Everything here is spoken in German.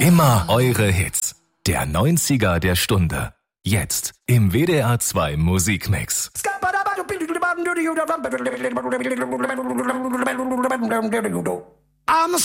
Immer eure Hits. Der 90er der Stunde. Jetzt im WDR 2 Musikmix. I'm